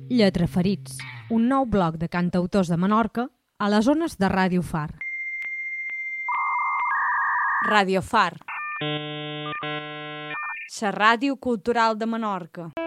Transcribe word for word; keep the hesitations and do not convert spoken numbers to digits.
Lletraferits, un nou bloc de cantautors de Menorca a les ones de Ràdio Far. Ràdio Far, la ràdio cultural de Menorca.